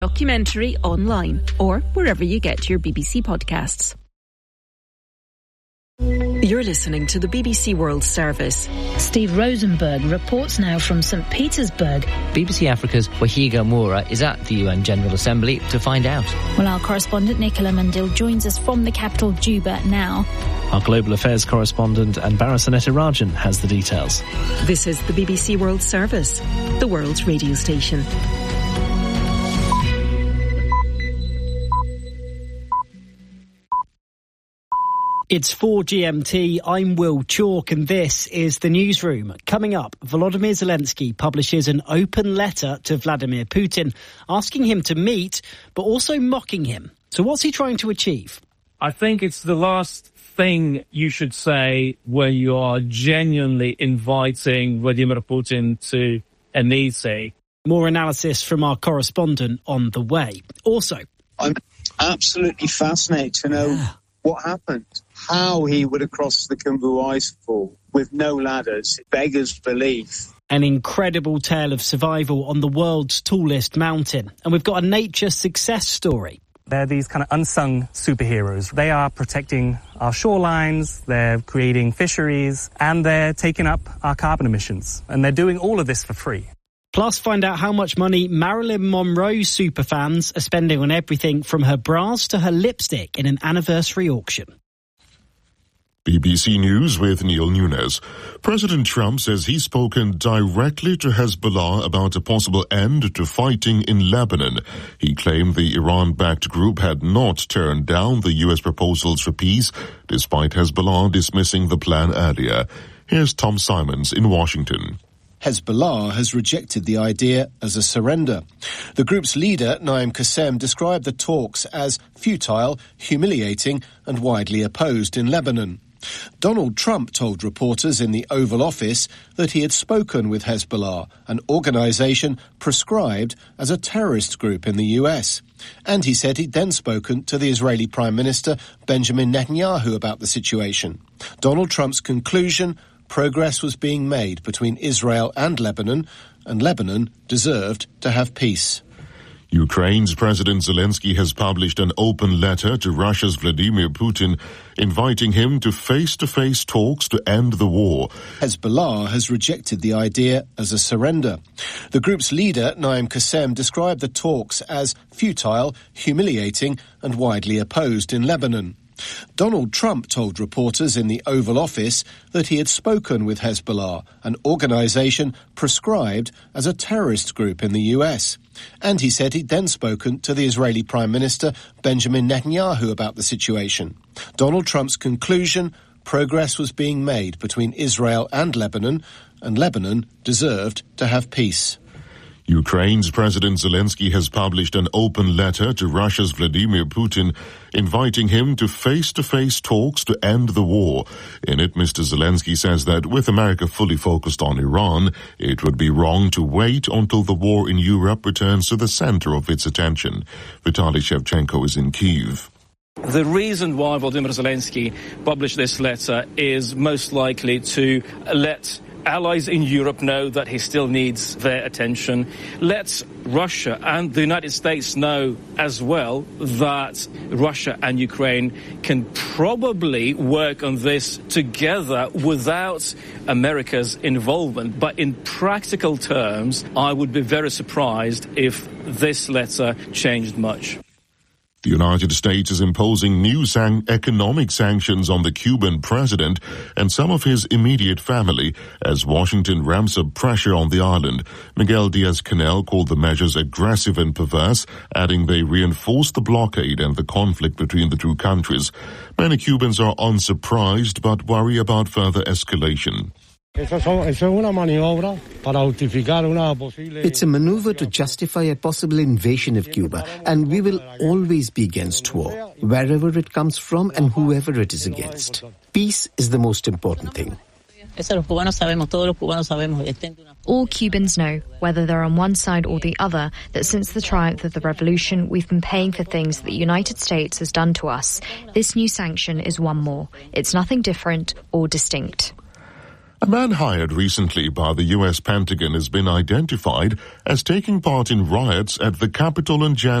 Documentary online or wherever you get your BBC podcasts. You're listening to the BBC World Service. Steve Rosenberg reports now from St. Petersburg. BBC Africa's Wahiga Moura is at the UN General Assembly to find out. Well, our correspondent Nicola Mandil joins us from the capital, Juba, now. Our global affairs correspondent Anbara Sanetirajan has the details. This is the BBC World Service, the world's radio station. It's 4 GMT, I'm Will Chalk and this is the newsroom. Coming up, Volodymyr Zelensky publishes an open letter to Vladimir Putin, asking him to meet, but also mocking him. So what's he trying to achieve? I think it's the last thing you should say when you are genuinely inviting Vladimir Putin to a meeting. More analysis from our correspondent on the way. Also, I'm absolutely fascinated to know what happened, how he would have crossed the Khumbu Icefall with no ladders. It beggars belief. An incredible tale of survival on the world's tallest mountain. And we've got a nature success story. They're these kind of unsung superheroes. They are protecting our shorelines, they're creating fisheries, and they're taking up our carbon emissions. And they're doing all of this for free. Plus, find out how much money Marilyn Monroe's superfans are spending on everything from her bras to her lipstick in an anniversary auction. BBC News with Neil Nunes. President Trump says he's spoken directly to Hezbollah about a possible end to fighting in Lebanon. He claimed the Iran-backed group had not turned down the U.S. proposals for peace, despite Hezbollah dismissing the plan earlier. Here's Tom Simons in Washington. Hezbollah has rejected the idea as a surrender. The group's leader, Naim Qassem, described the talks as futile, humiliating and widely opposed in Lebanon. Donald Trump told reporters in the Oval Office that he had spoken with Hezbollah, an organisation proscribed as a terrorist group in the US. And he said he'd then spoken to the Israeli Prime Minister Benjamin Netanyahu about the situation. Donald Trump's conclusion: progress was being made between Israel and Lebanon deserved to have peace. Ukraine's President Zelensky has published an open letter to Russia's Vladimir Putin, inviting him to face-to-face talks to end the war. Hezbollah has rejected the idea as a surrender. The group's leader, Naim Qassem, described the talks as futile, humiliating and widely opposed in Lebanon. Donald Trump told reporters in the Oval Office that he had spoken with Hezbollah, an organisation proscribed as a terrorist group in the US. And he said he'd then spoken to the Israeli Prime Minister Benjamin Netanyahu about the situation. Donald Trump's conclusion: progress was being made between Israel and Lebanon deserved to have peace. Ukraine's President Zelensky has published an open letter to Russia's Vladimir Putin, inviting him to face-to-face talks to end the war. In it, Mr. Zelensky says that with America fully focused on Iran, it would be wrong to wait until the war in Europe returns to the center of its attention. Vitaly Shevchenko is in Kyiv. The reason why Volodymyr Zelensky published this letter is most likely to let allies in Europe know that he still needs their attention. Let Russia and the United States know as well that Russia and Ukraine can probably work on this together without America's involvement. But in practical terms, I would be very surprised if this letter changed much. The United States is imposing new economic sanctions on the Cuban president and some of his immediate family as Washington ramps up pressure on the island. Miguel Diaz-Canel called the measures aggressive and perverse, adding they reinforce the blockade and the conflict between the two countries. Many Cubans are unsurprised but worry about further escalation. It's a maneuver to justify a possible invasion of Cuba, and we will always be against war, wherever it comes from and whoever it is against. Peace is the most important thing. All Cubans know, whether they're on one side or the other, that since the triumph of the revolution, we've been paying for things that the United States has done to us. This new sanction is one more. It's nothing different or distinct. A man hired recently by the U.S. Pentagon has been identified as taking part in riots at the Capitol on January